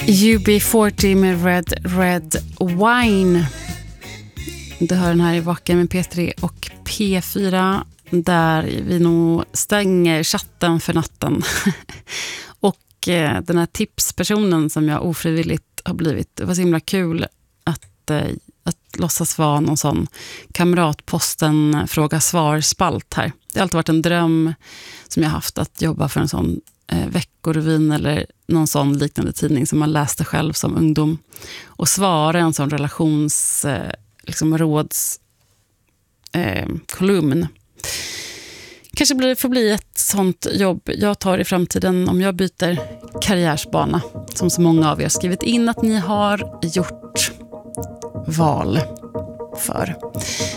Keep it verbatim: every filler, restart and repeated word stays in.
U B fyrtio med Red Red Wine. Du hör den här i Vaken med P tre och P fyra, där vi nog stänger chatten för natten. Och eh, den här tipspersonen som jag ofrivilligt har blivit, det var så himla kul att, eh, att låtsas vara någon sån kamratposten fråga-svar-spalt här. Det har alltid varit en dröm som jag haft, att jobba för en sån eh, Veckorevyn eller någon sån liknande tidning som man läste själv som ungdom, och svara en sån relations eh, liksom råds eh, kolumn. Kanske blir, får bli ett sånt jobb jag tar i framtiden om jag byter karriärsbana, som så många av er skrivit in att ni har gjort val för.